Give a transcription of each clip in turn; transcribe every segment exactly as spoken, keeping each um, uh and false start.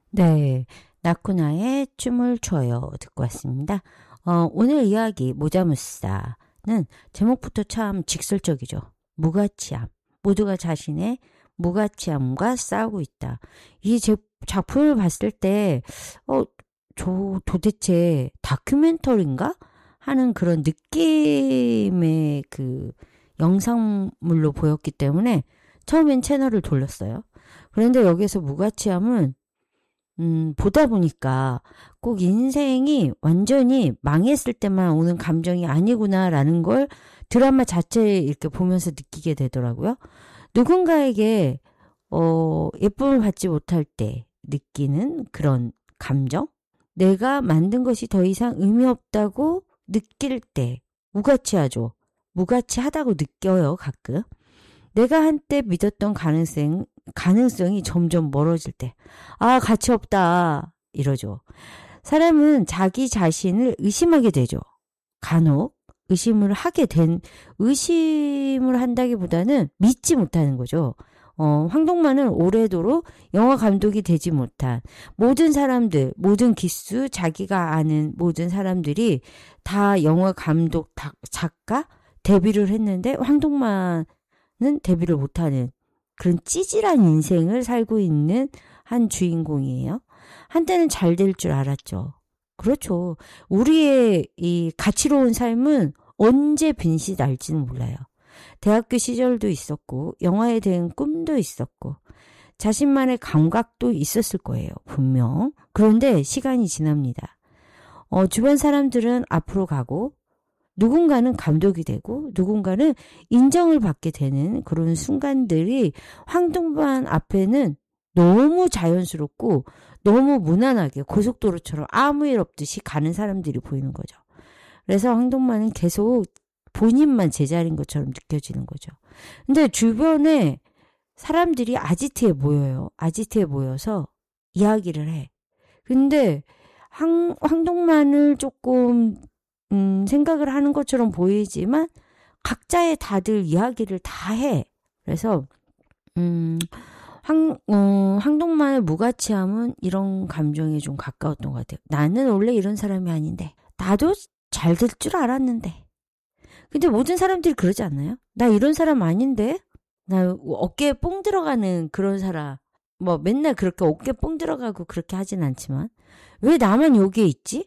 네, 나쿠나의 춤을 춰요 듣고 왔습니다. 어, 오늘 이야기 모자무사는 제목부터 참 직설적이죠. 무가치함. 모두가 자신의 무가치함과 싸우고 있다. 이 제, 작품을 봤을 때 어, 저 도대체 다큐멘터리인가? 하는 그런 느낌의 그 영상물로 보였기 때문에 처음엔 채널을 돌렸어요. 그런데 여기서 무가치함은 음, 보다 보니까 꼭 인생이 완전히 망했을 때만 오는 감정이 아니구나라는 걸 드라마 자체에 이렇게 보면서 느끼게 되더라고요. 누군가에게 어, 예쁨을 받지 못할 때 느끼는 그런 감정? 내가 만든 것이 더 이상 의미 없다고 느낄 때 무가치하죠. 무가치하다고 느껴요, 가끔. 내가 한때 믿었던 가능성, 가능성이 점점 멀어질 때, 아, 가치 없다. 이러죠. 사람은 자기 자신을 의심하게 되죠. 간혹 의심을 하게 된, 의심을 한다기보다는 믿지 못하는 거죠. 어, 황동만은 오래도록 영화 감독이 되지 못한 모든 사람들, 모든 기수, 자기가 아는 모든 사람들이 다 영화 감독, 작가, 데뷔를 했는데 황동만은 데뷔를 못하는 그런 찌질한 인생을 살고 있는 한 주인공이에요. 한때는 잘 될 줄 알았죠. 그렇죠. 우리의 이 가치로운 삶은 언제 빛이 날지는 몰라요. 대학교 시절도 있었고 영화에 대한 꿈도 있었고 자신만의 감각도 있었을 거예요. 분명. 그런데 시간이 지납니다. 어, 주변 사람들은 앞으로 가고 누군가는 감독이 되고 누군가는 인정을 받게 되는 그런 순간들이 황동만 앞에는 너무 자연스럽고 너무 무난하게 고속도로처럼 아무 일 없듯이 가는 사람들이 보이는 거죠. 그래서 황동만은 계속 본인만 제자리인 것처럼 느껴지는 거죠. 근데 주변에 사람들이 아지트에 모여요. 아지트에 모여서 이야기를 해. 근데 황, 황동만을 조금 음, 생각을 하는 것처럼 보이지만 각자의 다들 이야기를 다 해. 그래서 음, 황, 어, 황동만의 무가치함은 이런 감정에 좀 가까웠던 것 같아요. 나는 원래 이런 사람이 아닌데 나도 잘 될 줄 알았는데 근데 모든 사람들이 그러지 않나요? 나 이런 사람 아닌데? 나 어깨에 뽕 들어가는 그런 사람. 뭐 맨날 그렇게 어깨에 뽕 들어가고 그렇게 하진 않지만 왜 나만 여기에 있지?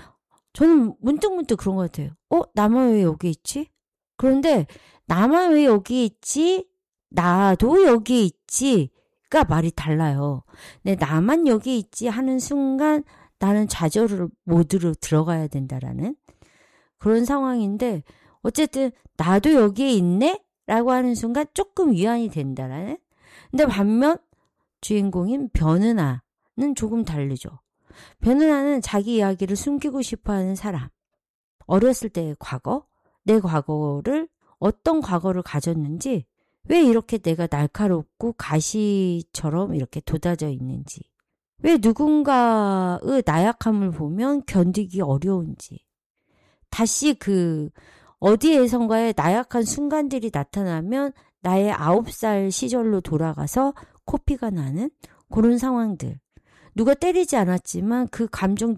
저는 문득문득 그런 것 같아요. 어? 나만 왜 여기 있지? 그런데 나만 왜 여기 있지? 나도 여기 있지가 말이 달라요. 근데 나만 여기 있지 하는 순간 나는 좌절 모드로 들어가야 된다라는 그런 상황인데 어쨌든 나도 여기에 있네? 라고 하는 순간 조금 위안이 된다라는. 근데 반면 주인공인 변은아는 조금 다르죠. 변은아는 자기 이야기를 숨기고 싶어하는 사람. 어렸을 때의 과거, 내 과거를 어떤 과거를 가졌는지 왜 이렇게 내가 날카롭고 가시처럼 이렇게 돋아져 있는지 왜 누군가의 나약함을 보면 견디기 어려운지 다시 그 어디에선가의 나약한 순간들이 나타나면 나의 아홉 살 시절로 돌아가서 코피가 나는 그런 상황들. 누가 때리지 않았지만 그 감정